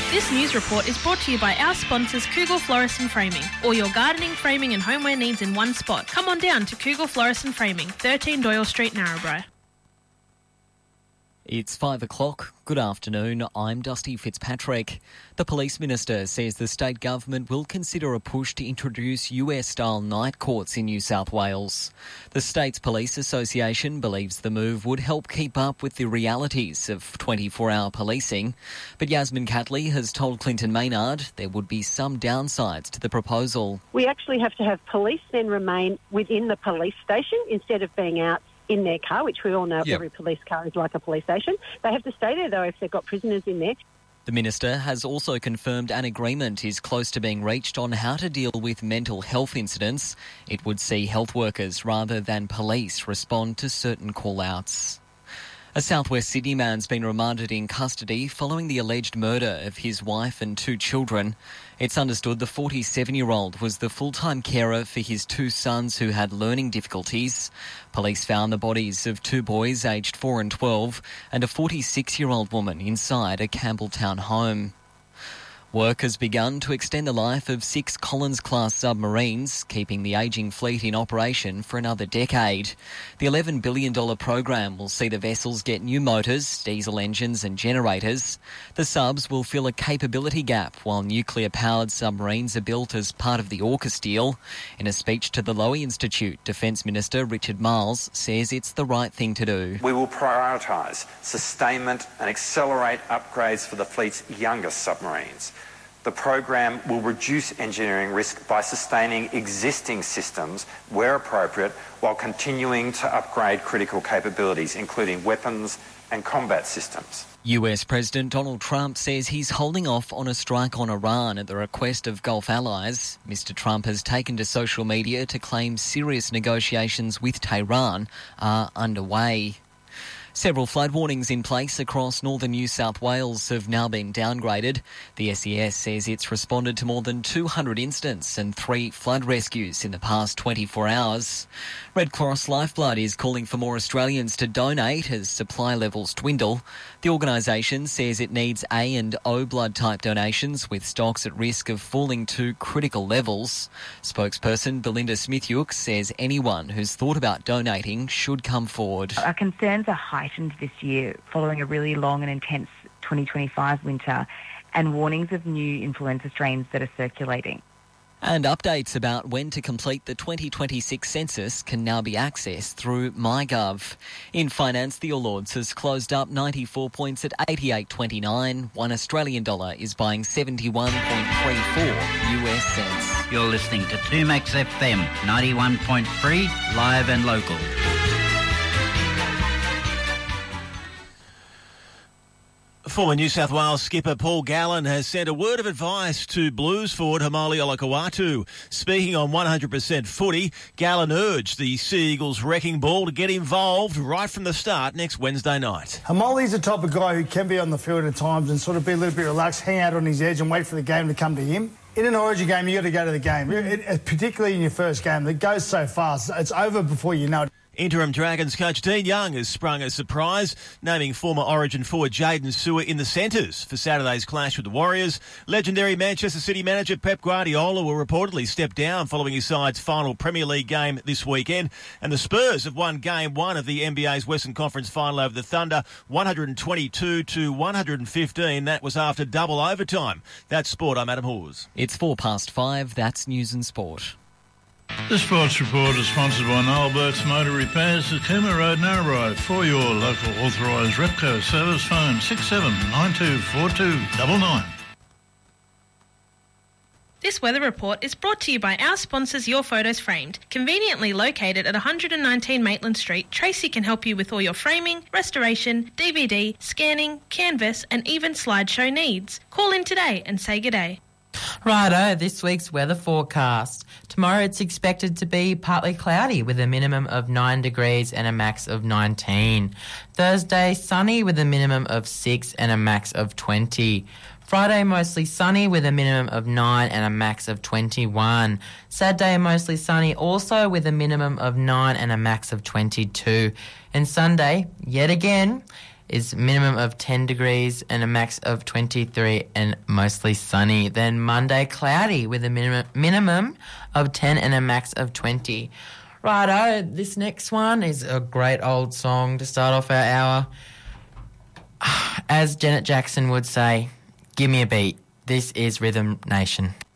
This news report is brought to you by our sponsors Kugel Florist and Framing. All your gardening, framing and homeware needs in one spot. Come on down to Kugel Florist and Framing, 13 Doyle Street, Narrabri. It's 5 o'clock. Good afternoon. I'm Dusty Fitzpatrick. The Police Minister says the state government will consider a push to introduce US-style night courts in New South Wales. The state's police association believes the move would help keep up with the realities of 24-hour policing. But Yasmin Catley has told Clinton Maynard there would be some downsides to the proposal. We actually have to have police then remain within the police station instead of being out in their car, which we all know Every police car is like a police station. They have to stay there, though, if they've got prisoners in there. The Minister has also confirmed an agreement is close to being reached on how to deal with mental health incidents. It would see health workers rather than police respond to certain call-outs. A southwest Sydney man's been remanded in custody following the alleged murder of his wife and 2 children. It's understood the 47-year-old was the full-time carer for his 2 sons who had learning difficulties. Police found the bodies of 2 boys aged 4 and 12 and a 46-year-old woman inside a Campbelltown home. Work has begun to extend the life of 6 Collins-class submarines, keeping the ageing fleet in operation for another decade. The $11 billion program will see the vessels get new motors, diesel engines and generators. The subs will fill a capability gap while nuclear-powered submarines are built as part of the AUKUS deal. In a speech to the Lowy Institute, Defence Minister Richard Marles says it's the right thing to do. We will prioritise sustainment and accelerate upgrades for the fleet's youngest submarines. The program will reduce engineering risk by sustaining existing systems where appropriate while continuing to upgrade critical capabilities, including weapons and combat systems. US President Donald Trump says he's holding off on a strike on Iran at the request of Gulf allies. Mr. Trump has taken to social media to claim serious negotiations with Tehran are underway. Several flood warnings in place across northern New South Wales have now been downgraded. The SES says it's responded to more than 200 incidents and 3 flood rescues in the past 24 hours. Red Cross Lifeblood is calling for more Australians to donate as supply levels dwindle. The organisation says it needs A and O blood type donations with stocks at risk of falling to critical levels. Spokesperson Belinda Smith-Hughes says anyone who's thought about donating should come forward. Our concerns are heightened this year following a really long and intense 2025 winter and warnings of new influenza strains that are circulating. And updates about when to complete the 2026 census can now be accessed through MyGov. In finance, the All Ords has closed up 94 points at 88.29. One Australian dollar is buying 71.34 US cents. You're listening to 2Max FM 91.3, live and local. Former New South Wales skipper Paul Gallen has sent a word of advice to Blues forward Haumole Olakau'atu. Speaking on 100% footy, Gallen urged the Sea Eagles wrecking ball to get involved right from the start next Wednesday night. Haumole's the type of guy who can be on the field at times and sort of be a little bit relaxed, hang out on his edge and wait for the game to come to him. In an Origin game, you've got to go to the game, particularly in your first game. It goes so fast. It's over before you know it. Interim Dragons coach Dean Young has sprung a surprise, naming former Origin forward Jaden Sewer in the centres for Saturday's clash with the Warriors. Legendary Manchester City manager Pep Guardiola will reportedly step down following his side's final Premier League game this weekend. And the Spurs have won Game 1 of the NBA's Western Conference final over the Thunder, 122-115. That was after double overtime. That's sport. I'm Adam Hawes. It's 5:04. That's news and sport. The Sports Report is sponsored by Noel Burke's Motor Repairs at Cooma Road, Narrabri. For your local authorised Repco service, phone 67924299. This weather report is brought to you by our sponsors Your Photos Framed. Conveniently located at 119 Maitland Street, Tracy can help you with all your framing, restoration, DVD, scanning, canvas and even slideshow needs. Call in today and say good day. Righto, this week's weather forecast. Tomorrow it's expected to be partly cloudy with a minimum of 9 degrees and a max of 19. Thursday, sunny with a minimum of 6 and a max of 20. Friday, mostly sunny with a minimum of 9 and a max of 21. Saturday, mostly sunny also with a minimum of 9 and a max of 22. And Sunday, yet again, is minimum of 10 degrees and a max of 23 and mostly sunny. Then Monday, cloudy with a minimum of 10 and a max of 20. Righto, this next one is a great old song to start off our hour. As Janet Jackson would say, give me a beat. This is Rhythm Nation.